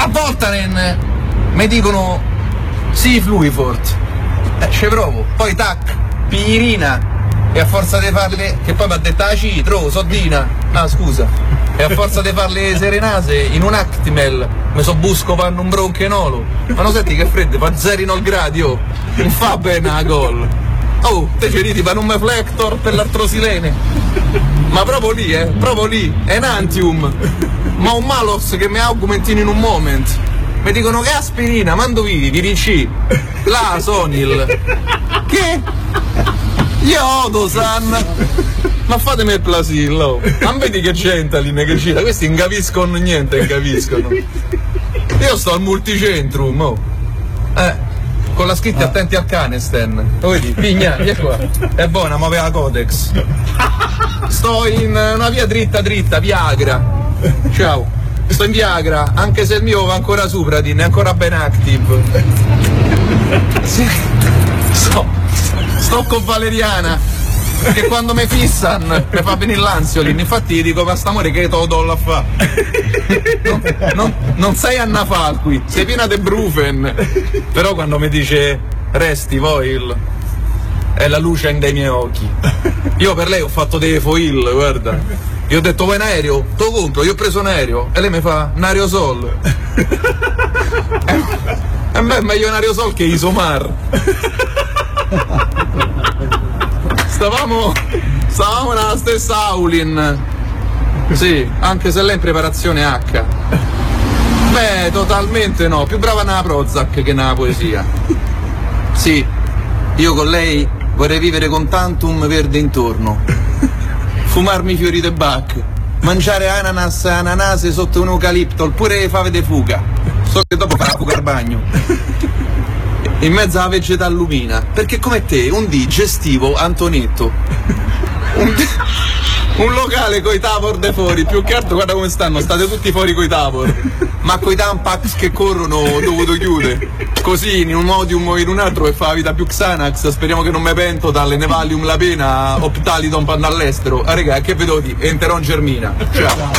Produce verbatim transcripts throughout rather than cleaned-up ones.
A Voltaren mi dicono sì, Fluifort, eh, ci provo, poi tac, piglierina, e a forza di farle, che poi mi ha detto ah ci, trovo, soddina, ah scusa, e a forza di farle serenase in un Actimel mi so busco panno un bronchenolo, ma non senti che freddo, fa zero nove gradi, oh, non fa bene a gol. Oh, te ci ridi, ma non me flector per l'artrosilene, ma proprio lì, eh, proprio lì, Enantium, ma un malos che mi augmentino in un moment. Mi dicono che aspirina, mando vivi, Virici, la Sonil, che? Iodo-san, ma fatemi il plasillo, non vedi che gentalin che cita, questi non capiscono niente, non capiscono. Io sto al multicentrum, oh. eh, con la scritta attenti al cane, Stan, lo vedi, pigna, via qua, è buona, muove la Codex. Sto in una via dritta dritta, Viagra, ciao. Sto in Viagra, anche se il mio va ancora Supradin, è ancora ben active. Sì. Sto, sto con Valeriana, che quando mi fissan mi fa venire l'ansiolin, infatti gli dico ma st'amore che te lo do a fa. Non, non, non sei Anna Falqui, sei piena di Brufen. Però quando mi dice resti Voil, è la luce dei miei occhi. Io per lei ho fatto dei foil, guarda. Io ho detto vuoi un aereo? Te lo compro, io ho preso un aereo. E lei mi fa un aerosol. E a me è meglio un aerosol che Isomar. Stavamo Stavamo nella stessa Aulin. Sì, anche se lei è in preparazione H. Beh, totalmente no, più brava nella Prozac che nella poesia. Sì, io con lei vorrei vivere con tantum verde intorno. Fumarmi fiori de Bach, mangiare ananas e ananase sotto un eucalipto, pure fave de fuga. So che dopo farà fuga al bagno. In mezzo alla vegetà lumina, perché come te un dì gestivo Antonetto. Un, un locale coi tavor de fuori, più che altro guarda come stanno, state tutti fuori coi tavor. Ma coi tampax che corrono ho dovuto chiudere. Così in un modo o in un altro, e fa la vita più Xanax, speriamo che non me pento dalle Nevalium la pena, Optalidon per andare all'estero. Ah raga, che vedo di Enteron Germina. Ciao.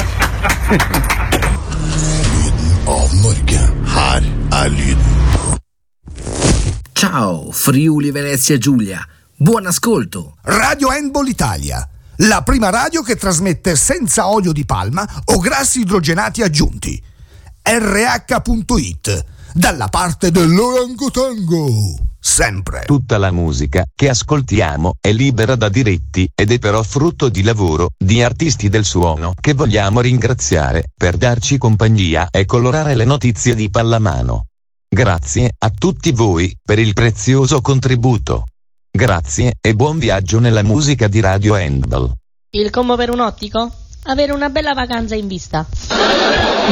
Ciao Friuli Venezia Giulia, buon ascolto. Radio Handball Italia, la prima radio che trasmette senza olio di palma o grassi idrogenati aggiunti. erre acca punto it, dalla parte dell'orangotango, sempre. Tutta la musica che ascoltiamo è libera da diritti ed è però frutto di lavoro di artisti del suono che vogliamo ringraziare per darci compagnia e colorare le notizie di pallamano. Grazie a tutti voi per il prezioso contributo. Grazie e buon viaggio nella musica di Radio Handball. Il combo per un ottico? Avere una bella vacanza in vista.